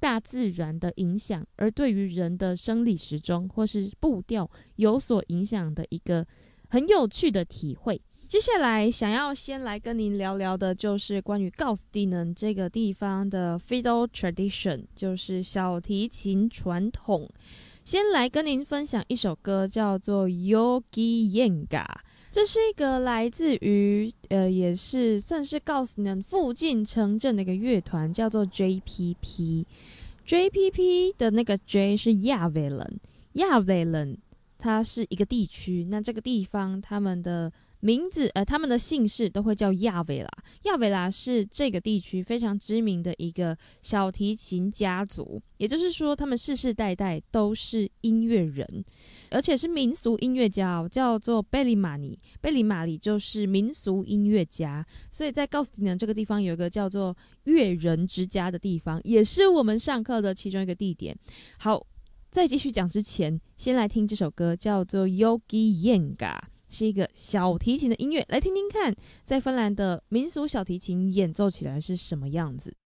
大自然的影响，而对于人的生理时钟或是步调有所影响的一个很有趣的体会。接下来想要先来跟您聊聊的就是关于告斯蒂能这个地方的 fiddle tradition， 就是小提琴传统。先来跟您分享一首歌叫做 Yogi Yenga， 这是一个来自于也是算是告斯蒂能附近城镇的一个乐团，叫做 JPP。 JPP 的那个 J 是亚维伦，它是一个地区，那这个地方他们的名字他们的姓氏都会叫亚维拉。亚维拉是这个地区非常知名的一个小提琴家族，也就是说他们世世代代都是音乐人，而且是民俗音乐家叫做贝里马里就是民俗音乐家。所以在告斯蒂能这个地方有一个叫做乐人之家的地方，也是我们上课的其中一个地点。好，在继续讲之前，先来听这首歌叫做 Yogi Yenga，是一个小提琴的音乐，来听听看在芬兰的民俗小提琴演奏起来是什么样子。